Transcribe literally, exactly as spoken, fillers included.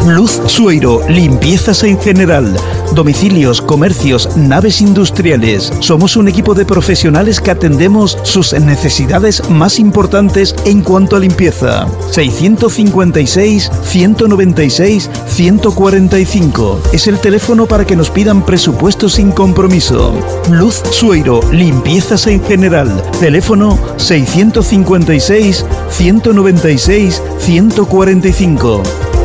Luz Sueiro, limpiezas en general. Domicilios, comercios, naves industriales. Somos un equipo de profesionales que atendemos sus necesidades más importantes en cuanto a limpieza. seiscientos cincuenta y seis, ciento noventa y seis, ciento cuarenta y cinco. Es el teléfono para que nos pidan presupuestos sin compromiso. Luz Sueiro, limpiezas en general. Teléfono seiscientos cincuenta y seis, ciento noventa y seis, ciento cuarenta y cinco.